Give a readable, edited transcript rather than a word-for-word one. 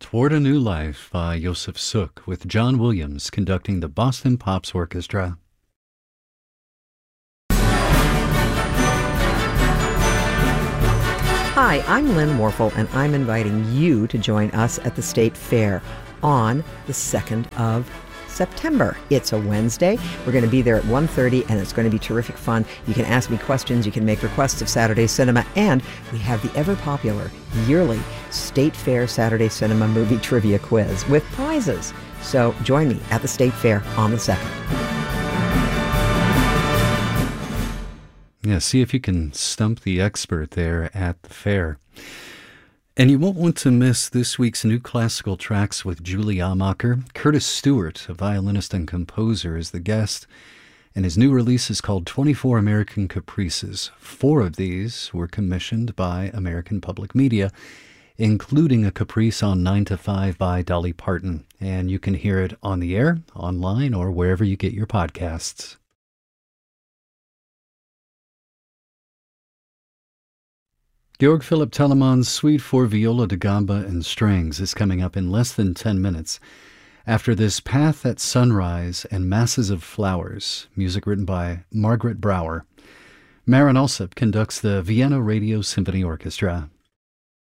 Toward a New Life by Joseph Suk, with John Williams conducting the Boston Pops Orchestra. Hi, I'm Lynn Warfel, and I'm inviting you to join us at the State Fair on the 2nd of September. It's a Wednesday. We're going to be there at 1:30, and it's going to be terrific fun. You can ask me questions, you can make requests of Saturday Cinema, and we have the ever-popular yearly State Fair Saturday Cinema Movie Trivia Quiz with prizes. So join me at the State Fair on the 2nd. Yeah, see if you can stump the expert there at the fair. And you won't want to miss this week's new classical tracks with Julie Amacher. Curtis Stewart, a violinist and composer, is the guest, and his new release is called 24 American Caprices. 4 of these were commissioned by American Public Media, including a caprice on 9 to 5 by Dolly Parton. And you can hear it on the air, online, or wherever you get your podcasts. Georg Philipp Telemann's Suite for Viola da Gamba and Strings is coming up in less than 10 minutes. After this, Path at Sunrise and Masses of Flowers, music written by Margaret Brower. Marin Alsop conducts the Vienna Radio Symphony Orchestra.